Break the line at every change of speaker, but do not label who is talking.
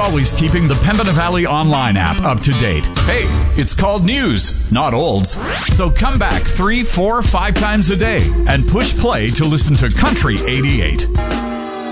always keeping the Pembina Valley Online app up to date. Hey, it's called news, not olds. So come back 3, 4, 5 times a day and push play to listen to Country 88.